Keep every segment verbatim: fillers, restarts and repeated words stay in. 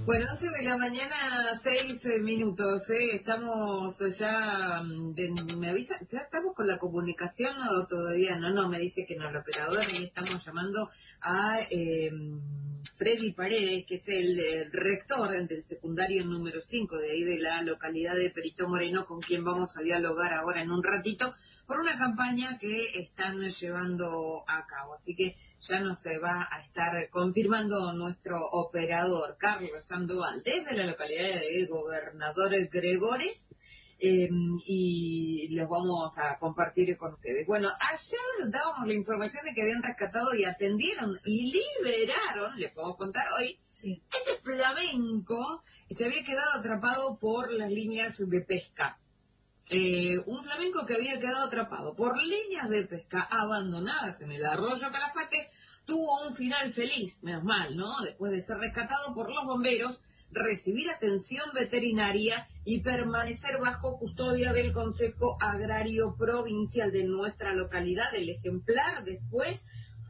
Bueno, once de la mañana, seis eh, minutos, ¿eh? Estamos ya, mm, de- me avisa, ¿ya estamos con la comunicación o todavía no? No, me dice que no, el operador, y estamos llamando a eh, Freddy Paredes, que es el eh, rector del secundario número cinco de ahí de la localidad de Perito Moreno, con quien vamos a dialogar ahora en un ratito, por una campaña que están llevando a cabo. Así que ya nos se va a estar confirmando nuestro operador, Carlos Sandoval, desde la localidad de Gobernador Gregores, eh, y los vamos a compartir con ustedes. Bueno, ayer dábamos la información de que habían rescatado y atendieron y liberaron, les podemos contar hoy, sí. este flamenco que se había quedado atrapado por las líneas de pesca. Eh, un flamenco que había quedado atrapado por líneas de pesca abandonadas en el arroyo Calafate tuvo un final feliz, menos mal, ¿no? Después de ser rescatado por los bomberos, recibir atención veterinaria y permanecer bajo custodia del Consejo Agrario Provincial de nuestra localidad. El ejemplar después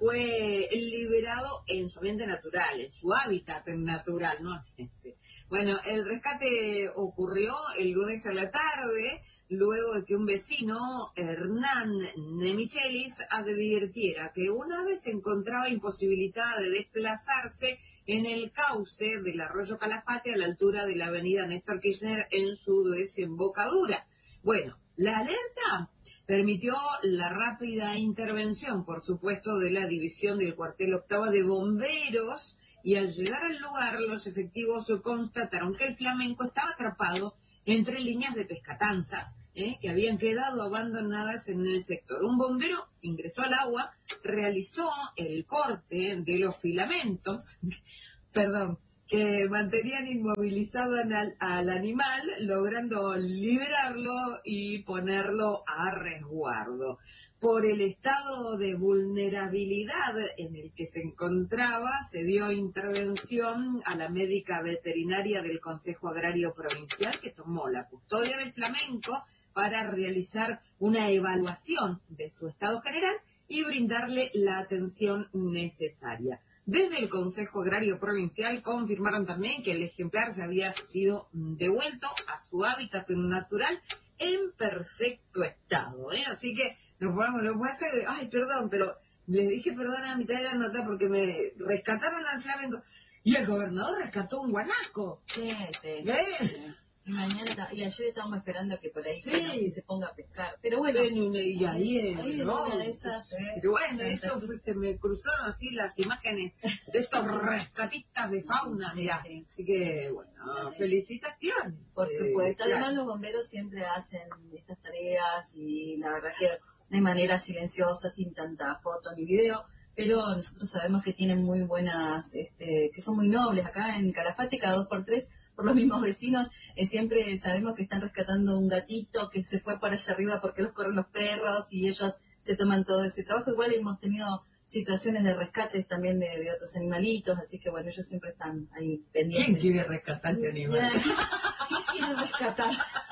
fue liberado en su ambiente natural, en su hábitat natural, ¿no? Bueno, el rescate ocurrió el lunes a la tarde, luego de que un vecino, Hernán Nemichelis, advirtiera que una vez se encontraba imposibilitada de desplazarse en el cauce del arroyo Calafate a la altura de la avenida Néstor Kirchner en su desembocadura. Bueno, la alerta permitió la rápida intervención, por supuesto, de la división del cuartel octava de bomberos, y al llegar al lugar los efectivos constataron que el flamenco estaba atrapado entre líneas de pescatanzas, ¿eh? que habían quedado abandonadas en el sector. Un bombero ingresó al agua, realizó el corte de los filamentos, perdón, que mantenían inmovilizado al, al animal, logrando liberarlo y ponerlo a resguardo. Por el estado de vulnerabilidad en el que se encontraba, se dio intervención a la médica veterinaria del Consejo Agrario Provincial, que tomó la custodia del flamenco para realizar una evaluación de su estado general y brindarle la atención necesaria. Desde el Consejo Agrario Provincial confirmaron también que el ejemplar se había sido devuelto a su hábitat natural en perfecto estado, ¿eh? Así que nos podemos, lo puedo hacer, ay, perdón, pero les dije perdón a mitad de la nota porque me rescataron al flamenco y el gobernador rescató un guanaco. Sí, sí. ¿Eh? sí. Y mañana ta- y ayer estábamos esperando que por ahí Sí. que no, si se ponga a pescar. Pero bueno, Bueno, y ahí, ahí, ahí en no, una de esas, eh, pero bueno, Santa eso Cruz. fue, se me cruzaron así las imágenes de estos rescatistas de fauna, Sí, mirá. sí. Así que, bueno, felicitaciones. Por Eh, supuesto. claro. Además, los bomberos siempre hacen estas tareas y la verdad que de manera silenciosa, sin tanta foto ni video, pero nosotros sabemos que tienen muy buenas, este, que son muy nobles acá en Calafate, cada dos por tres, por los mismos vecinos, eh, siempre sabemos que están rescatando un gatito que se fue para allá arriba porque los corren los perros y ellos se toman todo ese trabajo. Igual hemos tenido situaciones de rescates también de, de otros animalitos, así que bueno, ellos siempre están ahí pendientes. ¿Quién quiere rescatar este animal? ¿Quién, quién quiere rescatar?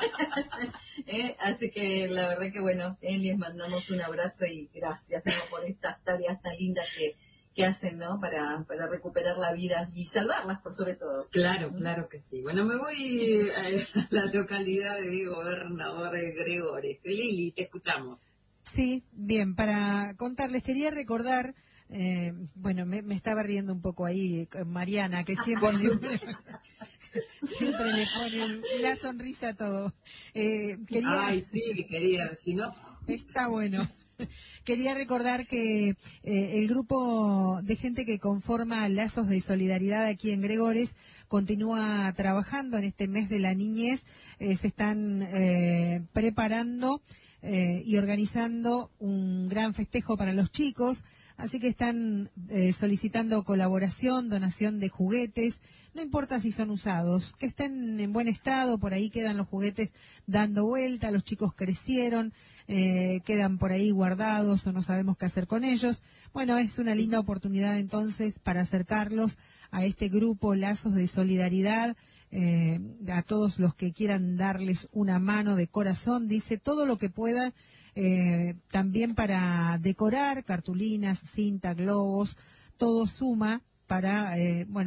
¿Eh? Así que la verdad que bueno, eh, les mandamos un abrazo y gracias, ¿no? por estas tareas tan lindas que, que hacen, ¿no? Para, para recuperar la vida y salvarlas por sobre todo. Claro, claro que sí. Bueno, me voy a la localidad de Gobernador Gregores. Lili, te escuchamos. Sí, bien, para contarles, quería recordar, eh, bueno, me, me estaba riendo un poco ahí, eh, Mariana, que siempre, siempre, siempre le pone una sonrisa a todo. Eh, quería, Ay, sí, querida, si no... está bueno. Quería recordar que eh, el grupo de gente que conforma Lazos de Solidaridad aquí en Gregores continúa trabajando en este mes de la niñez. Eh, se están eh, preparando eh, y organizando un gran festejo para los chicos, así que están eh, solicitando colaboración, donación de juguetes, no importa si son usados, que estén en buen estado, por ahí quedan los juguetes dando vuelta, los chicos crecieron, eh, quedan por ahí guardados o no sabemos qué hacer con ellos. Bueno, es una linda oportunidad entonces para acercarlos a este grupo Lazos de Solidaridad, eh, a todos los que quieran darles una mano de corazón, dice, todo lo que pueda, eh, también para decorar, cartulinas, cinta, globos, todo suma para, eh, bueno, Sí.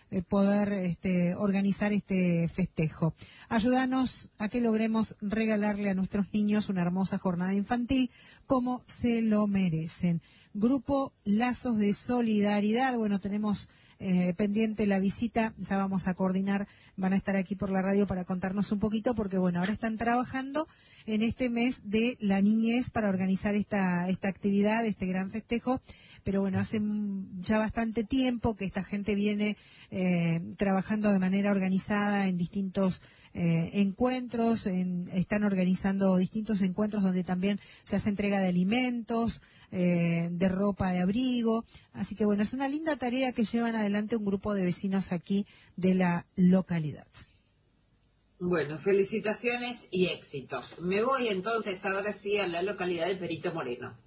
eh, poder este, organizar este festejo. Ayúdanos a que logremos regalarle a nuestros niños una hermosa jornada infantil como se lo merecen. Grupo Lazos de Solidaridad, bueno, tenemos eh, pendiente la visita, ya vamos a coordinar, van a estar aquí por la radio para contarnos un poquito, porque bueno, ahora están trabajando en este mes de la niñez para organizar esta, esta actividad, este gran festejo, pero bueno, hace ya bastante tiempo que esta gente viene eh, trabajando de manera organizada en distintos eh, encuentros, en, están organizando distintos encuentros donde también se hace entrega de alimentos, eh, de ropa de abrigo, así que bueno, es una linda tarea que llevan adelante un grupo de vecinos aquí de la localidad. Bueno, felicitaciones y éxitos. Me voy entonces ahora sí a la localidad de Perito Moreno.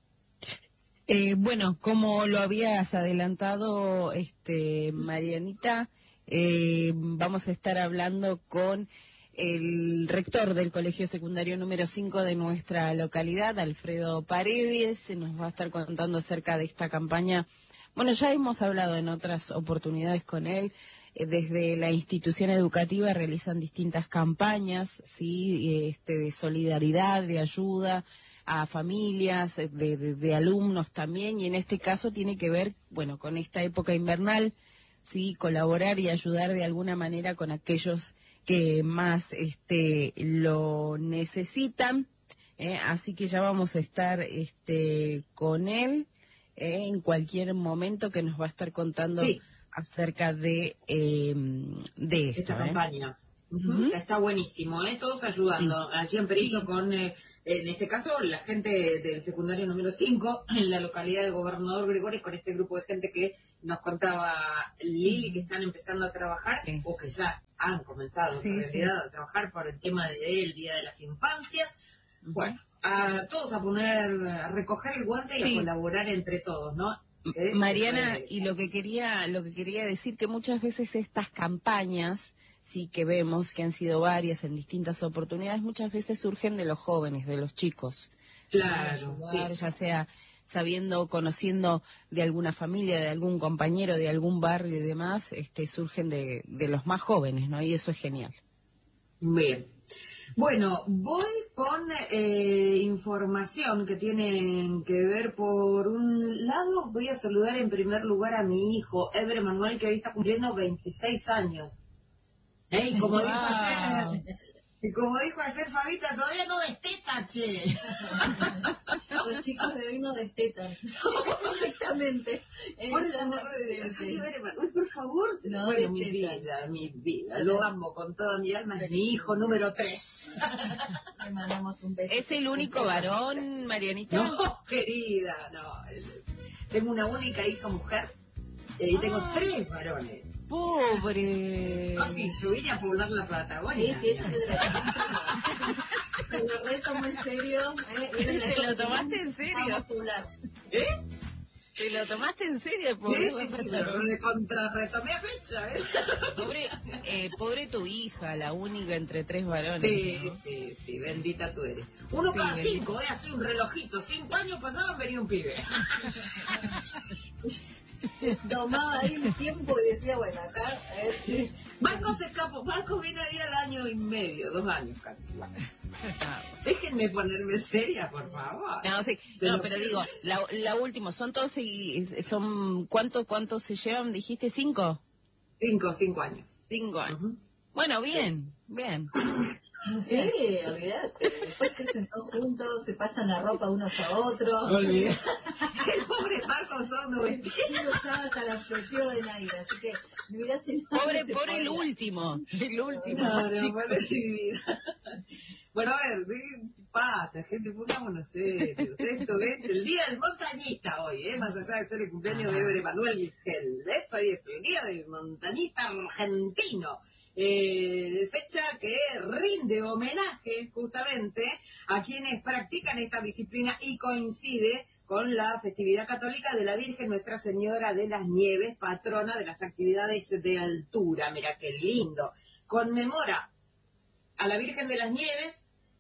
Eh, bueno, como lo habías adelantado, este, Marianita, eh, vamos a estar hablando con el rector del Colegio Secundario número cinco de nuestra localidad, Alfredo Paredes, se nos va a estar contando acerca de esta campaña. Bueno, ya hemos hablado en otras oportunidades con él. Desde la institución educativa realizan distintas campañas, sí, este, de solidaridad, de ayuda a familias, de, de, de alumnos también, y en este caso tiene que ver, bueno, con esta época invernal, sí, colaborar y ayudar de alguna manera con aquellos que más este lo necesitan, eh, así que ya vamos a estar este con él eh, en cualquier momento, que nos va a estar contando sí. acerca de eh, de esto, esta ¿eh? campaña. Uh-huh. Uh-huh. Está buenísimo, ¿eh? Todos ayudando. Sí. Allí en Perito sí. con, eh, en este caso, la gente del secundario número cinco, en la localidad de Gobernador Gregores, con este grupo de gente que nos contaba Lili, que están empezando a trabajar, sí. o que ya han comenzado sí, en realidad sí. a trabajar por el tema del Día de las Infancias. Uh-huh. Bueno, a todos a poner, a recoger el guante y sí. a colaborar entre todos, ¿no? ¿Eh? Mariana, y lo que quería, lo que quería decir, que muchas veces estas campañas, sí, que vemos, que han sido varias en distintas oportunidades, muchas veces surgen de los jóvenes, de los chicos. Claro, ayudar, sí. ya sea sabiendo, conociendo de alguna familia, de algún compañero, de algún barrio y demás, este, surgen de, de los más jóvenes, ¿no? Y eso es genial. Bien. Bueno, voy con eh, información que tienen que ver. Por un lado, voy a saludar en primer lugar a mi hijo, Ever Manuel, que hoy está cumpliendo veintiséis años. ¿Eh? Y como wow. dijo ayer, y como dijo ayer Fabita, todavía no desteta, che. Los chicos de hoy no destetan. Exactamente. Por eso, no, Ever Manuel, por favor. No bueno, destetan. mi vida, mi vida. Lo amo con toda mi alma. Es mi hijo número tres. Le mandamos un beso. ¿Es el único varón, Marianita? No, querida, no. Tengo una única hija mujer y ah. tengo tres varones. Pobre. No, sí, yo vine a poblar la Patagonia. Sí, sí, ella es de la se lo retomo en serio. ¿Eh? ¿Te lo tomaste en serio? Vamos a poblar. ¿Eh? ¿Te lo tomaste en serio? Pobre, sí, sí, sí, pero de contra retomé a fecha, ¿eh? Pobre, eh, pobre tu hija, la única entre tres varones. Sí, ¿no? sí, sí, bendita tú eres. Uno sí, cada bendita. cinco, ¿eh? Así un relojito. Cinco años pasaban, venía un pibe. Tomaba ahí el tiempo y decía, bueno, acá... Eh. Marcos se escapó. Marcos vino ahí al año y medio, dos años casi. Déjenme ponerme seria, por favor. No, sí, no, pero digo, la, la última, ¿son todos y son cuántos cuántos se llevan? ¿Dijiste cinco? Cinco, cinco años. Cinco años. Uh-huh. Bueno, bien, sí. bien. Sí, olvídate. Después crecen todos juntos, se pasan la ropa unos a otros. Olvídate. El pobre Marcos son no vestido estaba hasta la flexión de Naira, así que mirá si no pobre, por el último, el último. No, no, pobre mi vida. Bueno, a ver, basta, gente, pongámonos serios. Esto es el Día del Montañista hoy, ¿eh? Más allá de ser el cumpleaños de Ever Emanuel Gel. Eso es el Día del Montañista Argentino. Eh, fecha que rinde homenaje justamente a quienes practican esta disciplina y coincide con la festividad católica de la Virgen Nuestra Señora de las Nieves, patrona de las actividades de altura. Mira qué lindo. Conmemora a la Virgen de las Nieves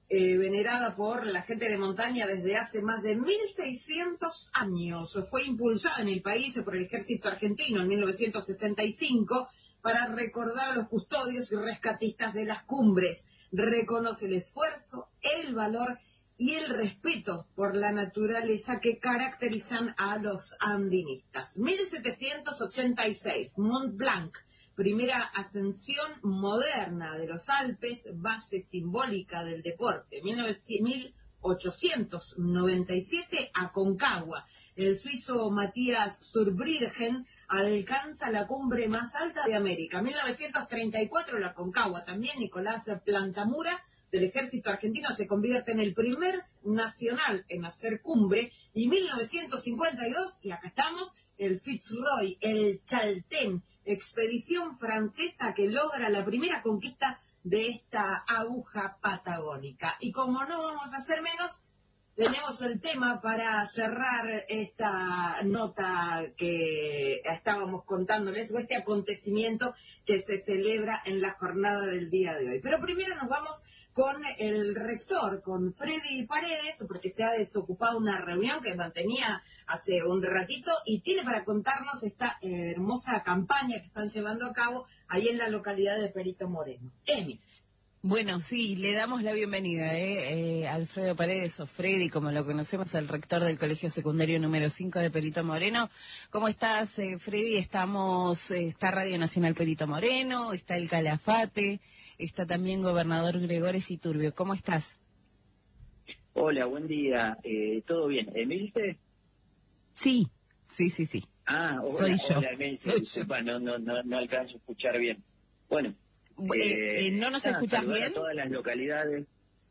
eh, venerada por la gente de montaña desde hace más de mil seiscientos años. Fue impulsada en el país por el ejército argentino en mil novecientos sesenta y cinco para recordar a los custodios y rescatistas de las cumbres. Reconoce el esfuerzo, el valor y el respeto por la naturaleza que caracterizan a los andinistas. mil setecientos ochenta y seis, Mont Blanc, primera ascensión moderna de los Alpes, base simbólica del deporte. mil ochocientos noventa y siete, Aconcagua. El suizo Matías Zurbriggen alcanza la cumbre más alta de América. mil novecientos treinta y cuatro, la Aconcagua. También Nicolás Plantamura, del ejército argentino, se convierte en el primer nacional en hacer cumbre. Y mil novecientos cincuenta y dos, y acá estamos, el Fitzroy, el Chaltén, expedición francesa que logra la primera conquista de esta aguja patagónica. Y como no vamos a hacer menos, tenemos el tema para cerrar esta nota que estábamos contándoles, o este acontecimiento que se celebra en la jornada del día de hoy. Pero primero nos vamos con el rector, con Freddy Paredes, porque se ha desocupado una reunión que mantenía hace un ratito y tiene para contarnos esta eh, hermosa campaña que están llevando a cabo ahí en la localidad de Perito Moreno. Emi. Bueno, sí, le damos la bienvenida eh, eh, a Alfredo Paredes, o Freddy, como lo conocemos, el rector del Colegio Secundario número cinco de Perito Moreno. ¿Cómo estás, eh, Freddy? Estamos, eh, está Radio Nacional Perito Moreno, está el Calafate, está también Gobernador Gregores Iturbio. ¿Cómo estás? Hola, buen día. Eh, ¿Todo bien? ¿Emilce? Sí, sí, sí, sí. Ah, hola, Soy yo. hola, Emilce. Soy Disculpa, no, no, no, no alcanzo a escuchar bien. Bueno. Eh, eh, ¿No nos nada, escuchás saludar bien? A todas las localidades.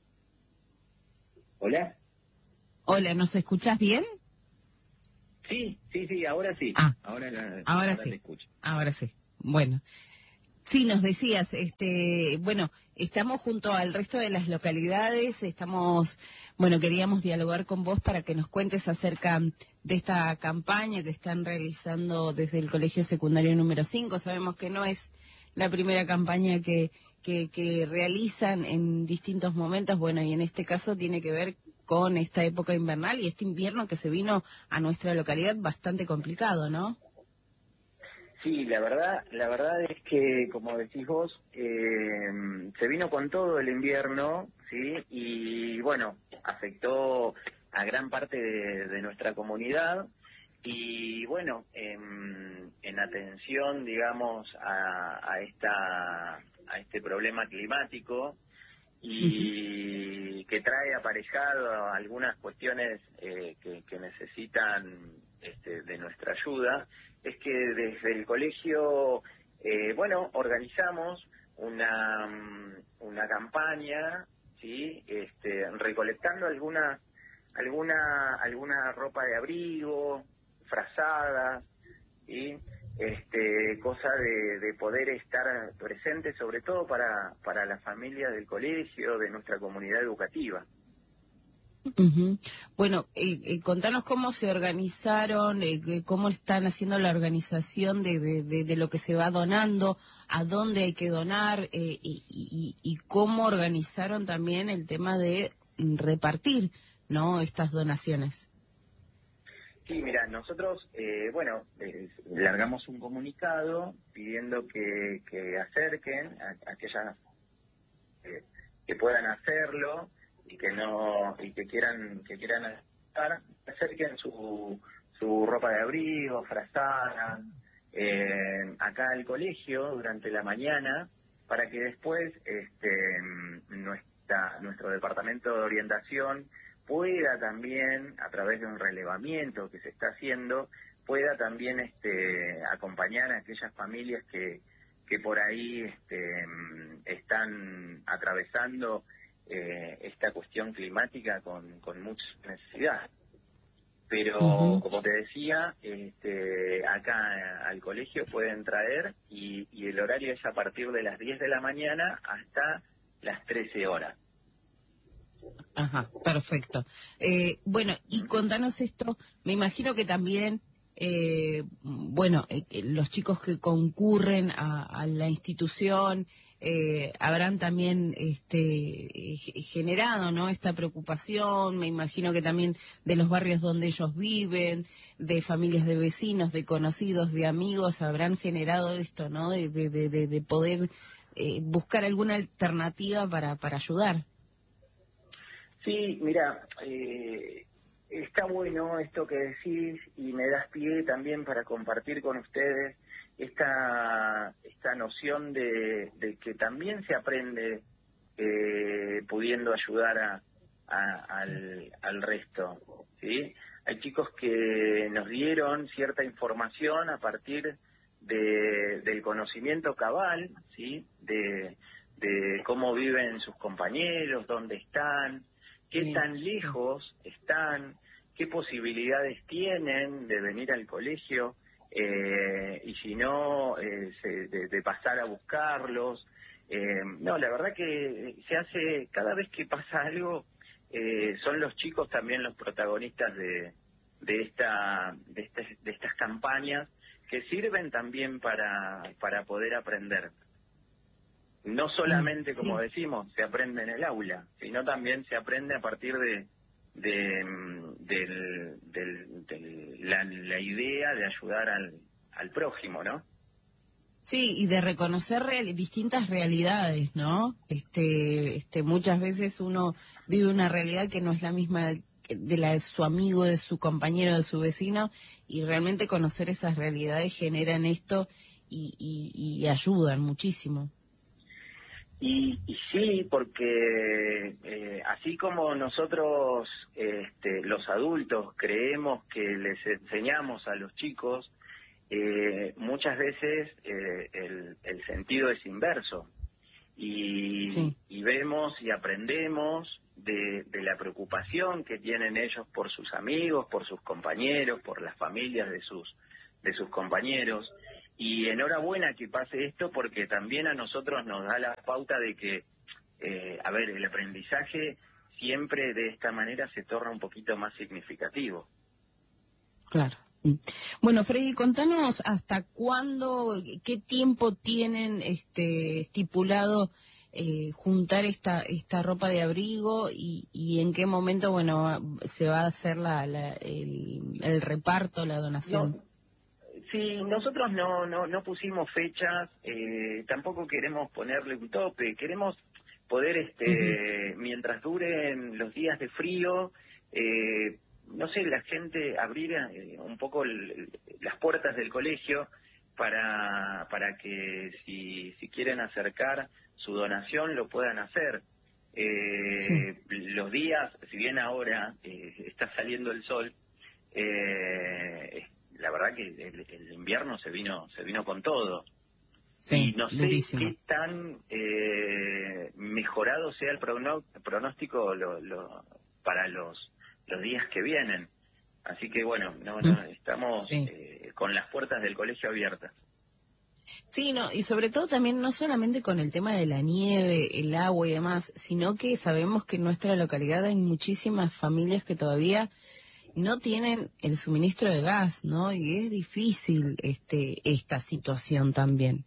¿Hola? Hola, ¿nos escuchás bien? Sí, sí, sí, ahora sí. Ah, ahora la, ahora, ahora sí. te escucho. Ahora sí. Bueno. Sí, nos decías, este, bueno, estamos junto al resto de las localidades, estamos, bueno, queríamos dialogar con vos para que nos cuentes acerca de esta campaña que están realizando desde el Colegio Secundario número cinco. Sabemos que no es la primera campaña que, que, que realizan en distintos momentos, bueno, y en este caso tiene que ver con esta época invernal y este invierno que se vino a nuestra localidad bastante complicado, ¿no? Sí, la verdad, la verdad es que, como decís vos, eh, se vino con todo el invierno, sí, y bueno, afectó a gran parte de, de nuestra comunidad. Y bueno, en, en atención, digamos, a, a esta a este problema climático y que trae aparejado algunas cuestiones eh, que, que necesitan este, de nuestra ayuda, es que desde el colegio, eh, bueno, organizamos una una campaña, sí, este, recolectando alguna alguna alguna ropa de abrigo, frazadas, y este cosa de, de poder estar presente, sobre todo para para las familias del colegio, de nuestra comunidad educativa. Uh-huh. Bueno, eh, eh, contanos cómo se organizaron, eh, cómo están haciendo la organización de, de, de, de lo que se va donando, a dónde hay que donar, eh, y, y, y cómo organizaron también el tema de repartir, ¿no?, estas donaciones. Sí, mira, nosotros, eh, bueno, eh, largamos un comunicado pidiendo que, que acerquen a, a aquellas eh, que puedan hacerlo y que no y que quieran que quieran estar, acerquen su su ropa de abrigo, frazada, eh, acá al colegio durante la mañana, para que después este nuestra nuestro departamento de orientación pueda también, a través de un relevamiento que se está haciendo, pueda también este acompañar a aquellas familias que que por ahí este, están atravesando eh, esta cuestión climática con, con mucha necesidad. Pero, uh-huh. como te decía, este, acá al colegio pueden traer y, y el horario es a partir de las diez de la mañana hasta las trece horas. Ajá, perfecto. Eh, bueno, y contanos esto, me imagino que también eh, bueno, eh, los chicos que concurren a, a la institución eh, habrán también este, generado, ¿no?, esta preocupación, me imagino que también de los barrios donde ellos viven, de familias de vecinos, de conocidos, de amigos, habrán generado esto, ¿no?, de, de, de, de poder eh, buscar alguna alternativa para, para ayudar. Sí, mira, eh, está bueno esto que decís y me das pie también para compartir con ustedes esta esta noción de, de que también se aprende eh, pudiendo ayudar a, a, al, al resto, ¿sí? Hay chicos que nos dieron cierta información a partir de, del conocimiento cabal, ¿sí?, de, de cómo viven sus compañeros, dónde están, qué Sí, tan lejos sí. están, qué posibilidades tienen de venir al colegio, eh, y si no, eh, se, de, de pasar a buscarlos. Eh, no, la verdad que se hace, cada vez que pasa algo, eh, son los chicos también los protagonistas de, de, esta, de, este, de estas campañas que sirven también para, para poder aprender. No solamente, sí. como decimos, se aprende en el aula, sino también se aprende a partir de, de, del, del, de la, la idea de ayudar al, al prójimo, ¿no? Sí, y de reconocer real, distintas realidades, ¿no? Este, este, muchas veces uno vive una realidad que no es la misma de la de su amigo, de su compañero, de su vecino, y realmente conocer esas realidades generan esto y, y, y ayudan muchísimo. Y, y sí, porque eh, así como nosotros, este, los adultos, creemos que les enseñamos a los chicos, eh, muchas veces eh, el, el sentido es inverso. Y, sí. y vemos y aprendemos de, de la preocupación que tienen ellos por sus amigos, por sus compañeros, por las familias de sus, de sus compañeros. Y enhorabuena que pase esto, porque también a nosotros nos da la pauta de que, eh, a ver, el aprendizaje siempre de esta manera se torna un poquito más significativo. Claro. Bueno, Freddy, contanos hasta cuándo, qué tiempo tienen este estipulado eh, juntar esta esta ropa de abrigo y, y en qué momento, bueno, se va a hacer la, la el, el reparto, la donación. No. Sí, nosotros no no no pusimos fechas, eh, tampoco queremos ponerle un tope, queremos poder, este, uh-huh. mientras duren los días de frío, eh, no sé, la gente abrir eh, un poco el, las puertas del colegio para para que si si quieren acercar su donación lo puedan hacer. Eh, sí. Los días, si bien ahora eh, está saliendo el sol, eh, la verdad que el, el invierno se vino se vino con todo. Sí, y no sé durísimo. qué tan eh, mejorado sea el prono, pronóstico lo, lo, para los los días que vienen. Así que bueno, no no estamos sí. eh, con las puertas del colegio abiertas. Sí, no, y sobre todo también no solamente con el tema de la nieve, el agua y demás, sino que sabemos que en nuestra localidad hay muchísimas familias que todavía no tienen el suministro de gas, ¿no? Y es difícil este esta situación también.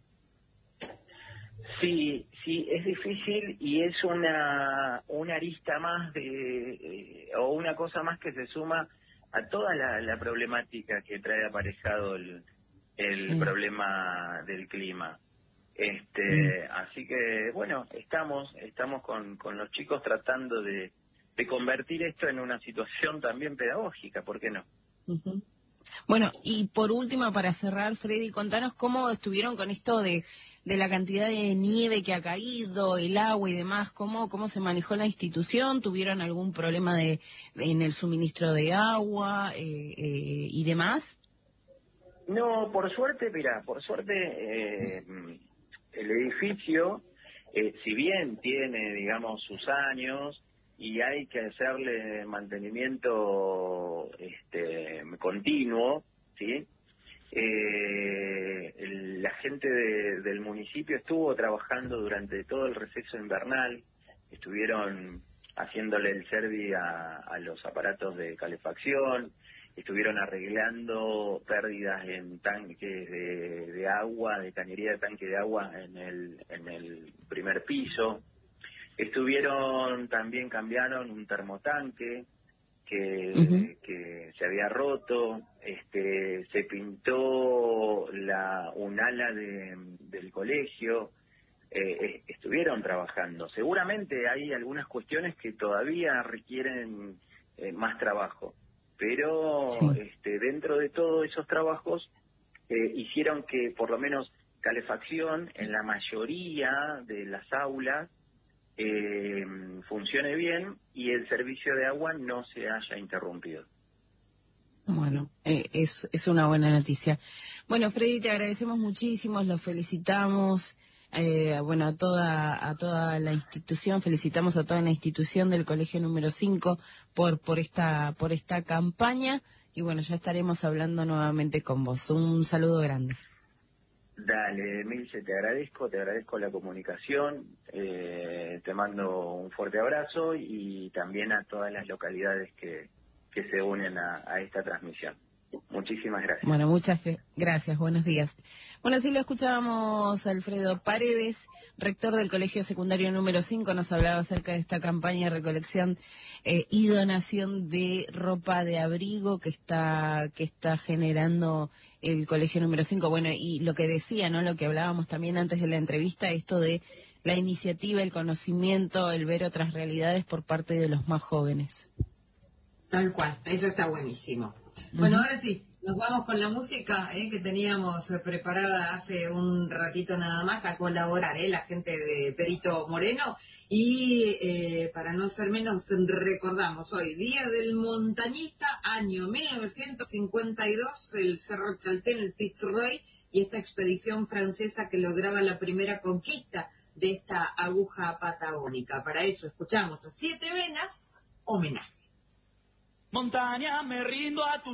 Sí, sí, es difícil y es una una arista más de eh, o una cosa más que se suma a toda la, la problemática que trae aparejado el, el sí. problema del clima. Este, mm. Así que bueno, estamos estamos con, con los chicos tratando de, de convertir esto en una situación también pedagógica, ¿por qué no? Uh-huh. Bueno, y por último, para cerrar, Freddy, contanos cómo estuvieron con esto de, de la cantidad de nieve que ha caído, el agua y demás, cómo cómo se manejó la institución, ¿tuvieron algún problema de, de en el suministro de agua eh, eh, y demás? No, por suerte, mira, por suerte eh, el edificio, eh, si bien tiene, digamos, sus años y hay que hacerle mantenimiento este, continuo, ¿sí? Eh, el, la gente de, del municipio estuvo trabajando durante todo el receso invernal, estuvieron haciéndole el servi a, a los aparatos de calefacción, estuvieron arreglando pérdidas en tanques de, de agua, de cañería de tanque de agua en el, en el primer piso. Estuvieron, también cambiaron un termotanque que, uh-huh. que se había roto, este, se pintó la, un ala de, del colegio. Eh, estuvieron trabajando. Seguramente hay algunas cuestiones que todavía requieren eh, más trabajo, pero sí. este, dentro de todos esos trabajos eh, hicieron que por lo menos calefacción en la mayoría de las aulas eh, funcione bien y el servicio de agua no se haya interrumpido. Bueno, eh, es, es una buena noticia. Bueno, Freddy, te agradecemos muchísimo, los felicitamos. Eh, bueno, a toda a toda la institución, felicitamos a toda la institución del Colegio número cinco por por esta por esta campaña y bueno, ya estaremos hablando nuevamente con vos. Un saludo grande. Dale, Milce, te agradezco, te agradezco la comunicación, eh, te mando un fuerte abrazo y también a todas las localidades que, que se unen a, a esta transmisión. Muchísimas gracias. Bueno, muchas gracias, buenos días. Bueno, sí lo escuchábamos, Alfredo Paredes, rector del Colegio Secundario número cinco, nos hablaba acerca de esta campaña de recolección eh, y donación de ropa de abrigo que está que está generando el Colegio número cinco. Bueno, y lo que decía, ¿no? Lo que hablábamos también antes de la entrevista, esto de la iniciativa, el conocimiento, el ver otras realidades por parte de los más jóvenes. Tal cual, eso está buenísimo. Uh-huh. Bueno, ahora sí, nos vamos con la música eh, que teníamos preparada hace un ratito nada más a colaborar, eh, la gente de Perito Moreno. Y eh, para no ser menos, recordamos hoy, Día del Montañista, año mil novecientos cincuenta y dos, el Cerro Chaltén, el Fitzroy, y esta expedición francesa que lograba la primera conquista de esta aguja patagónica. Para eso escuchamos a Siete Venas, homenaje. Montaña, me rindo a tu